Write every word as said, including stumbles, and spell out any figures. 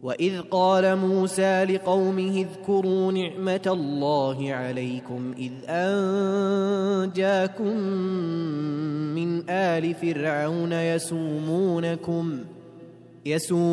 وإذ قال موسى لقومه اذكروا نعمة الله عليكم إذ أنجاكم من آل فرعون يسومونكم يسومونكم